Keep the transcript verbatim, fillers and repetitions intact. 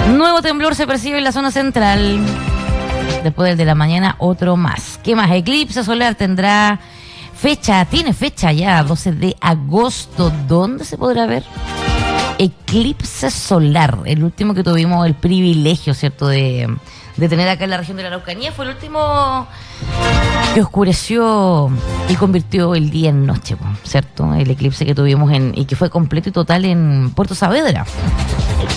Nuevo temblor se percibe en la zona central. Después del de la mañana, otro más. ¿Qué más? Eclipse solar tendrá fecha, tiene fecha ya, doce de agosto. ¿Dónde se podrá ver? Eclipse solar, el último que tuvimos el privilegio, ¿cierto?, de, de tener acá en la región de la Araucanía. Fue el último que oscureció y convirtió el día en noche, ¿cierto? El eclipse que tuvimos en, y que fue completo y total en Puerto Saavedra.